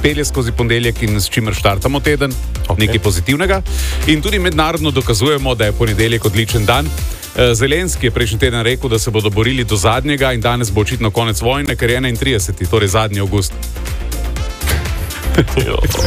pelje skozi ponedeljek in s čimer štartamo teden, nekaj pozitivnega. In tudi mednarodno dokazujemo, da je ponedeljek odličen dan. Zelenski je prejšnji teden rekel, da se bodo borili do zadnjega in danes bo očitno konec vojne, ker je 31. torej zadnji avgust.